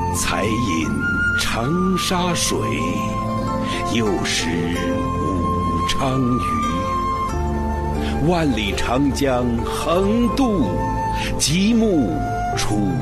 才饮长沙水，又食武昌鱼。万里长江横渡，极目楚